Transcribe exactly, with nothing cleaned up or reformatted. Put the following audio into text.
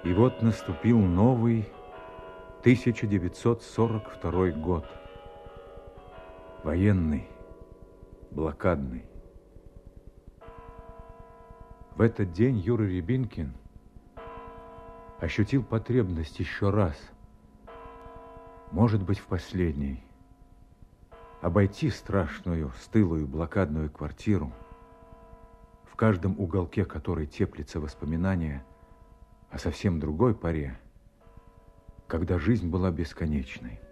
И вот наступил новый тысяча девятьсот сорок второй год. Военный, блокадный. В этот день Юра Рябинкин ощутил потребность еще раз, может быть, в последний, обойти страшную, стылую блокадную квартиру, в каждом уголке которой теплится воспоминание о совсем другой поре, когда жизнь была бесконечной.